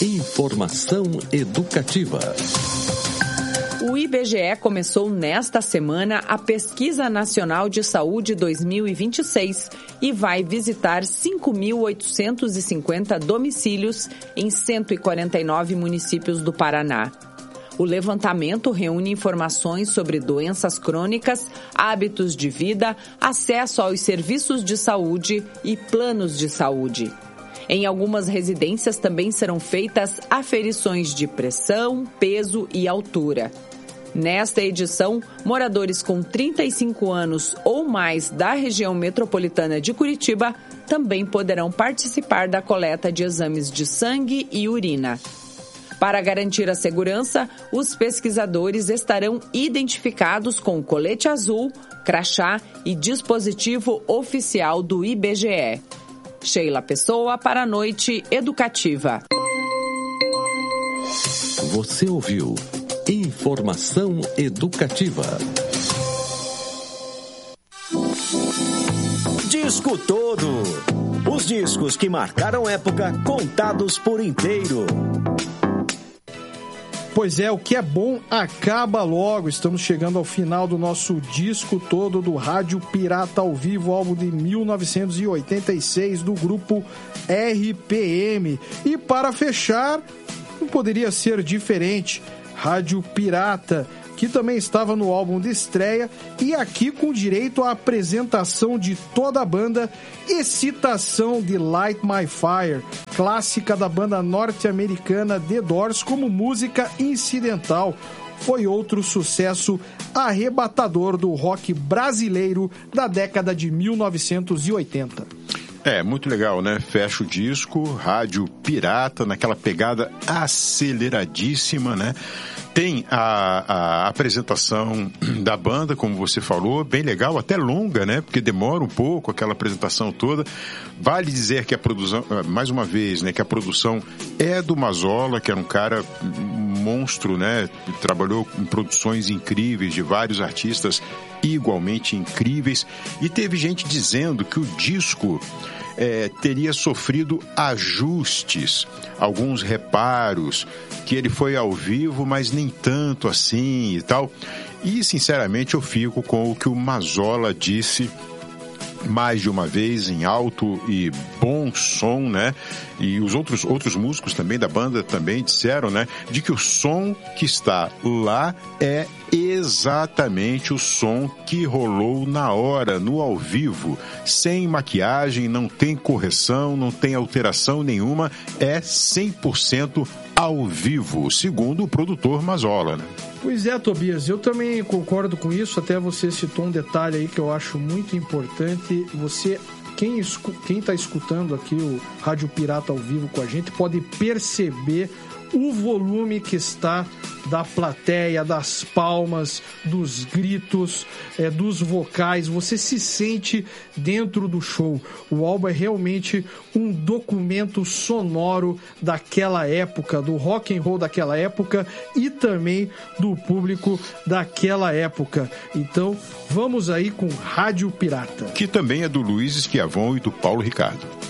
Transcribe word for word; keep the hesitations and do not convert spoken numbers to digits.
Informação educativa. O I B G E começou nesta semana a Pesquisa Nacional de Saúde dois mil e vinte e seis e vai visitar cinco mil oitocentos e cinquenta domicílios em cento e quarenta e nove municípios do Paraná. O levantamento reúne informações sobre doenças crônicas, hábitos de vida, acesso aos serviços de saúde e planos de saúde. Em algumas residências também serão feitas aferições de pressão, peso e altura. Nesta edição, moradores com trinta e cinco anos ou mais da região metropolitana de Curitiba também poderão participar da coleta de exames de sangue e urina. Para garantir a segurança, os pesquisadores estarão identificados com colete azul, crachá e dispositivo oficial do I B G E. Sheila Pessoa para a Noite Educativa. Você ouviu Informação Educativa. Disco Todo. Os discos que marcaram época, contados por inteiro. Pois é, o que é bom acaba logo. Estamos chegando ao final do nosso disco todo do Rádio Pirata ao Vivo, álbum de mil novecentos e oitenta e seis do grupo R P M. E para fechar, não poderia ser diferente, Rádio Pirata, que também estava no álbum de estreia e aqui com direito à apresentação de toda a banda e citação de Light My Fire, clássica da banda norte-americana The Doors como música incidental. Foi outro sucesso arrebatador do rock brasileiro da década de mil novecentos e oitenta. É, muito legal, né? Fecha o disco, Rádio Pirata, naquela pegada aceleradíssima, né? Tem a, a apresentação da banda, como você falou, bem legal, até longa, né? Porque demora um pouco aquela apresentação toda. Vale dizer que a produção, mais uma vez, né? Que a produção é do Mazzola, que era um cara monstro, né? Trabalhou em produções incríveis de vários artistas igualmente incríveis. E teve gente dizendo que o disco É, teria sofrido ajustes, alguns reparos, que ele foi ao vivo, mas nem tanto assim e tal. E, sinceramente, eu fico com o que o Mazzola disse mais de uma vez em alto e bom som, né? E os outros, outros músicos também da banda também disseram, né? De que o som que está lá é exatamente o som que rolou na hora, no ao vivo, sem maquiagem, não tem correção, não tem alteração nenhuma, é cem por cento ao vivo, segundo o produtor Mazzola, né? Pois é, Tobias, eu também concordo com isso, até você citou um detalhe aí que eu acho muito importante. Você, quem escu- quem está escutando aqui o Rádio Pirata ao vivo com a gente, pode perceber o volume que está da plateia, das palmas, dos gritos, é, dos vocais. Você se sente dentro do show. O álbum é realmente um documento sonoro daquela época, do rock and roll daquela época e também do público daquela época. Então, vamos aí com Rádio Pirata. Que também é do Luiz Schiavon e do Paulo Ricardo.